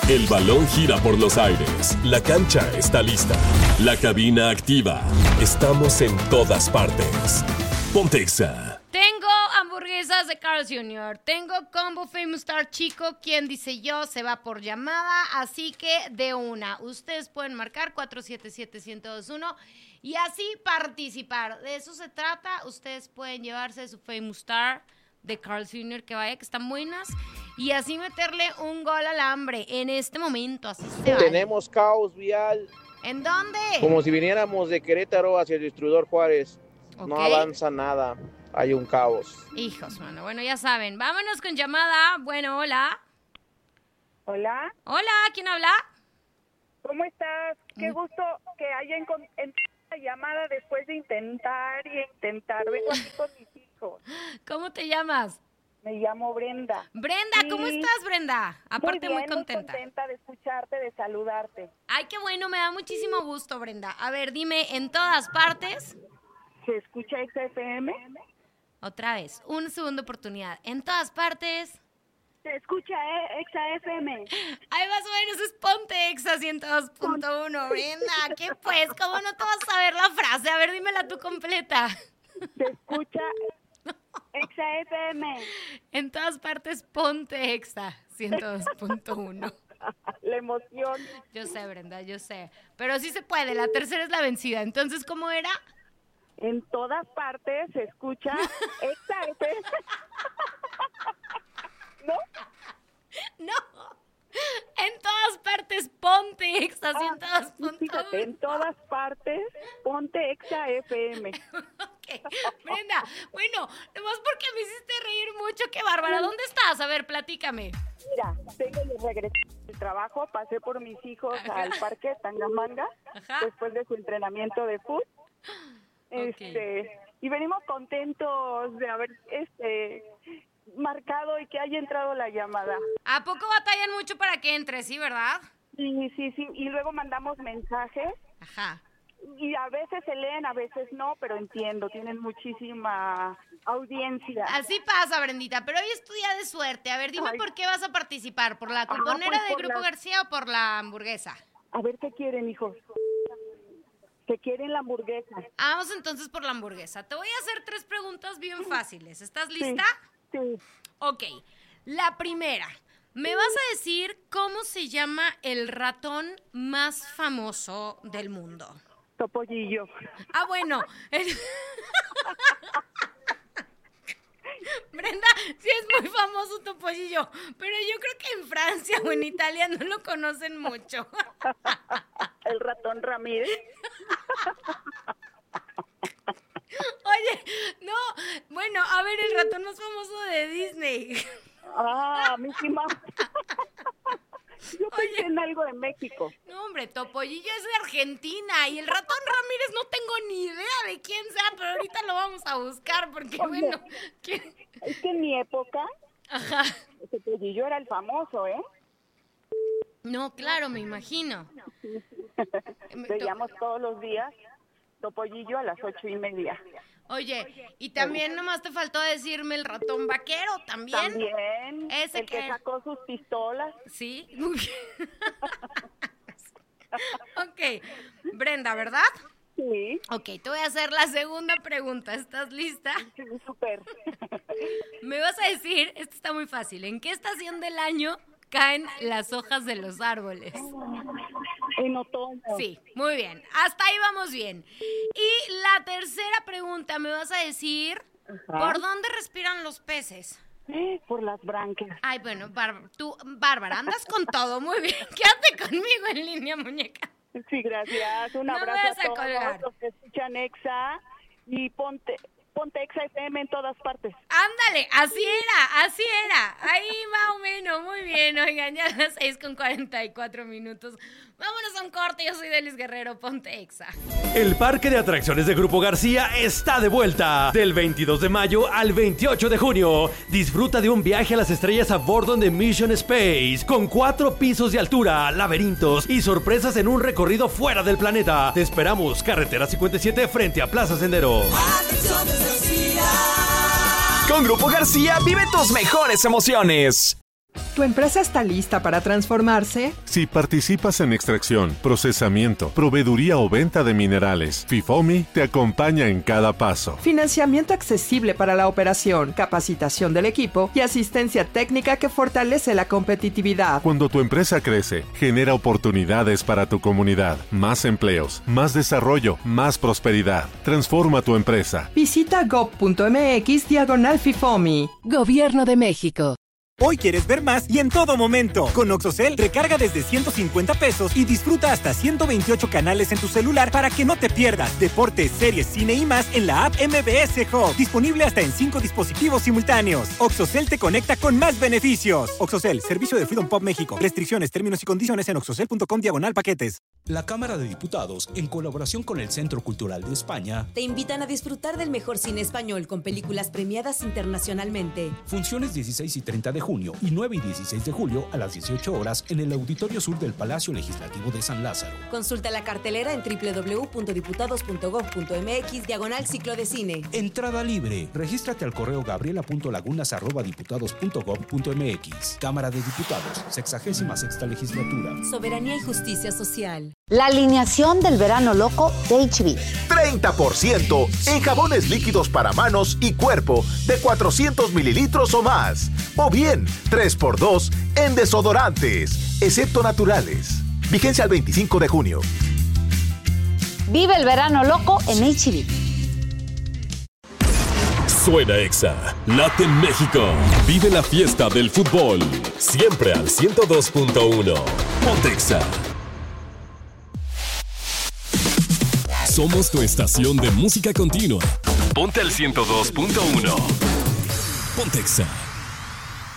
El balón gira por los aires. La cancha está lista. La cabina activa. Estamos en todas partes. Ponte Exa. Tengo hamburguesas de Carl's Jr. Tengo combo Famous Star chico. Quien dice yo se va por llamada. Así que de una. Ustedes pueden marcar 477-1021 y así participar. De eso se trata. Ustedes pueden llevarse su Famous Star de Carl's Jr. que vaya, que están buenas. Y así meterle un gol al hambre en este momento. Así se va. Tenemos caos vial. ¿En dónde? Como si viniéramos de Querétaro hacia el Distribuidor Juárez. Ok. No avanza nada. Hay un caos. Hijos, mano. Bueno, ya saben. Vámonos con llamada. Bueno, hola. Hola, Hola, ¿quién habla? ¿cómo estás? Qué gusto que haya entrado la llamada después de intentar y intentar. Vengo aquí con mis hijos. ¿Cómo te llamas? Me llamo Brenda. Brenda, ¿cómo Sí. estás, Brenda? Aparte, muy Muy contenta. contenta de escucharte, de saludarte. Ay, qué bueno, me da muchísimo gusto, Brenda. A ver, dime, ¿en todas partes? ¿Se escucha XFM? Otra vez, una segunda oportunidad. ¿En todas partes? ¿Se escucha XFM? Ay, más o menos es Ponte Exa 102.1, Brenda. ¿Qué pues? ¿Cómo no te vas a saber la frase? A ver, dímela tú completa. ¿Se escucha XFM? En todas partes, Ponte Exa 102.1. La emoción. Yo sé, Brenda, yo sé. Pero sí se puede, la tercera es la vencida. Entonces, ¿cómo era? En todas partes se escucha XFM. ¿No? No. En todas partes, Ponte Exa 102.1. Fíjate, en todas partes, ponte XFM. Ok, Brenda, bueno, nomás porque me hiciste reír mucho, qué bárbara. ¿Dónde estás? A ver, platícame. Mira, tengo que regresar del trabajo, pasé por mis hijos al parque Tangamanga, Ajá. después de su entrenamiento de fútbol. Y venimos contentos de haber marcado y que haya entrado la llamada. ¿A poco batallan mucho para que entre, sí, verdad? Sí, y luego mandamos mensajes Ajá. y a veces se leen, a veces no, pero entiendo, tienen muchísima audiencia. Así pasa, Brendita, pero hoy es tu día de suerte. A ver, dime Ay. por qué vas a participar, ¿por la cuponera pues de por Grupo la- García o por la hamburguesa? A ver qué quieren, hijos. ¿Qué quieren la hamburguesa? Vamos entonces por la hamburguesa. Te voy a hacer 3 preguntas bien fáciles. ¿Estás lista? Sí. Ok, la primera. ¿Me vas a decir cómo se llama el ratón más famoso del mundo? Topollillo. Ah, bueno. Brenda, sí es muy famoso Topollillo, pero yo creo que en Francia o en Italia no lo conocen mucho. El ratón Ramírez. Oye, no, bueno, a ver, el ratón más famoso de Disney. Mickey Mouse. Yo pensé en algo de México. No, hombre, Topollillo es de Argentina y el ratón Ramírez no tengo ni idea de quién sea, pero ahorita lo vamos a buscar porque, Oye, bueno, ¿quién? Es que en mi época, Ajá. Topollillo era el famoso, ¿eh? No, claro, me imagino. Veíamos todos los días Topollillo a las 8:30. Oye, y también nomás te faltó decirme el ratón vaquero, ¿también? También, Ese el que que- sacó sus pistolas. Sí, muy bien. Ok, Brenda, ¿verdad? Sí, Ok, te voy a hacer la segunda pregunta. ¿Estás lista? sí, súper. Me vas a decir, esto está muy fácil, ¿en qué estación del año caen las hojas de los árboles? En otoño. Sí, muy bien. Hasta ahí vamos bien. Y la tercera pregunta, me vas a decir, ¿por dónde respiran los peces? Por las branquias. Ay, bueno, tú, Bárbara, andas con todo, muy bien. Quédate conmigo en línea, muñeca. Sí, gracias. Un No me abrazo vas a a todos colgar. los que escuchan Exa y ponte Exa FM en todas partes. Ándale, así era. Ahí más o menos, muy bien. Oigan, ya las 6:44. Vámonos a un corte, yo soy Delis Guerrero, Ponte Exa. El Parque de Atracciones de Grupo García está de vuelta. Del 22 de mayo al 28 de junio. Disfruta de un viaje a las estrellas a bordo de Mission Space. Con 4 pisos de altura, laberintos y sorpresas en un recorrido fuera del planeta. Te esperamos, carretera 57 frente a Plaza Sendero. Con Grupo García vive tus mejores emociones. ¿Tu empresa está lista para transformarse? Si participas en extracción, procesamiento, proveeduría o venta de minerales, FIFOMI te acompaña en cada paso. Financiamiento accesible para la operación, capacitación del equipo y asistencia técnica que fortalece la competitividad. Cuando tu empresa crece, genera oportunidades para tu comunidad, más empleos, más desarrollo, más prosperidad. Transforma tu empresa. Visita gov.mx/FIFOMI. Gobierno de México. Hoy quieres ver más y en todo momento. Con OXXOCEL, recarga desde 150 pesos y disfruta hasta 128 canales en tu celular para que no te pierdas deportes, series, cine y más en la app MBS Hub. Disponible hasta en 5 dispositivos simultáneos. OXXOCEL te conecta con más beneficios. OXXOCEL, servicio de Freedom Pop México. Restricciones, términos y condiciones en oxxocel.com/paquetes. La Cámara de Diputados, en colaboración con el Centro Cultural de España, te invitan a disfrutar del mejor cine español con películas premiadas internacionalmente. Funciones 16 y 30 de junio y 9 y 16 de julio a las 18 horas en el Auditorio Sur del Palacio Legislativo de San Lázaro. Consulta la cartelera en www.diputados.gov.mx/ciclo de cine. Entrada libre. Regístrate al correo gabriela.lagunas@diputados.gov.mx. Cámara de Diputados, 66ª Legislatura. Soberanía y justicia social. La alineación del verano loco de HB. 30% en jabones líquidos para manos y cuerpo de 400 mililitros o más. O bien, 3x2 en desodorantes, excepto naturales. Vigencia al 25 de junio. Vive el verano loco en HB. Suena Exa, late México. Vive la fiesta del fútbol. Siempre al 102.1. Ponte Exa. Somos tu estación de música continua. Ponte al 102.1. Ponte Exa.